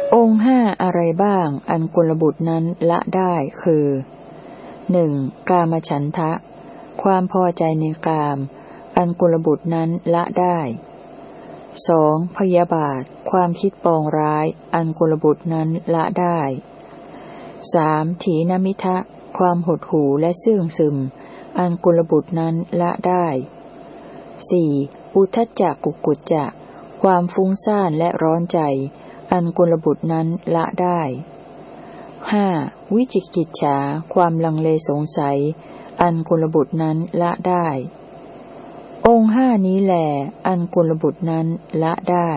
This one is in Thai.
องค์ห้าอะไรบ้างอันกุลบุตรนั้นละได้คือ 1. กามฉันทะความพอใจในกามอันกุลบุตรนั้นละได้ 2. พยาบาทความคิดปองร้ายอันกุลบุตรนั้นละได้ 3. ถีนมิทะความหดหู่และเสื่องซึมอันกุลบุตรนั้นละได้ 4. อุทธัจจกุกุจจะความฟุ้งซ่านและร้อนใจอันกุลบุตรนั้นละได้ 5. วิจิกิจฉาความลังเลสงสัยอันกุลบุตรนั้นละได้ องค์ห้านี้แลอันกุลบุตรนั้นละได้